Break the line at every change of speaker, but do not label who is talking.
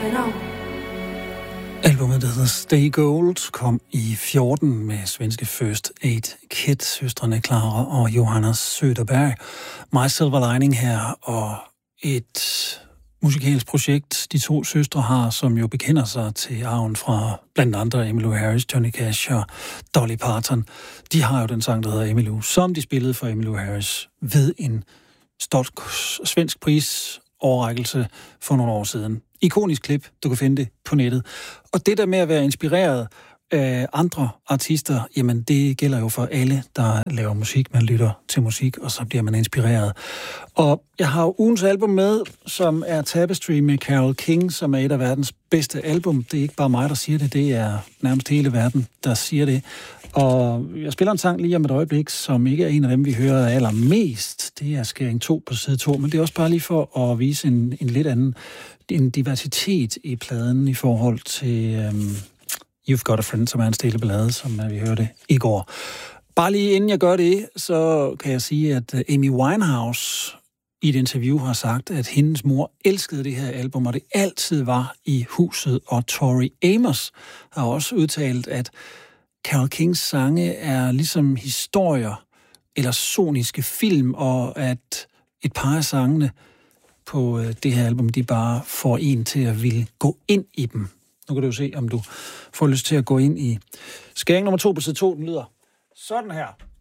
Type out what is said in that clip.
Albumet, der hedder Stay Gold, kom i 14 med svenske First Aid Kit, søstrene Clara og Johanna Söderberg. My Silver Lining her, og et musikalsk projekt, de to søstre har, som jo bekender sig til arven fra blandt andre Emmylou Harris, Johnny Cash og Dolly Parton. De har jo den sang, der hedder Emmylou, som de spillede for Emmylou Harris ved en stolt svensk prisoverrækkelse for nogle år siden. Ikonisk klip, du kan finde det på nettet. Og det der med at være inspireret af andre artister, jamen det gælder jo for alle, der laver musik. Man lytter til musik, og så bliver man inspireret. Og jeg har jo ugens album med, som er Tapestry med Carole King, som er et af verdens bedste album. Det er ikke bare mig, der siger det, det er nærmest hele verden, der siger det. Og jeg spiller en sang lige om et øjeblik, som ikke er en af dem, vi hører allermest. Det er Skæring 2 på side 2, men det er også bare lige for at vise en lidt anden en diversitet i pladen i forhold til You've Got a Friend, som er en stille ballade, som vi hørte i går. Bare lige inden jeg gør det, så kan jeg sige, at Amy Winehouse i et interview har sagt, at hendes mor elskede det her album, og det altid var i huset. Og Tori Amos har også udtalt, at Carole Kings sange er ligesom historier eller soniske film, og at et par af sangene på det her album, de bare får en til at ville gå ind i dem. Nu kan du jo se, om du får lyst til at gå ind i Skæring nummer 2 på side 2. Den lyder sådan her.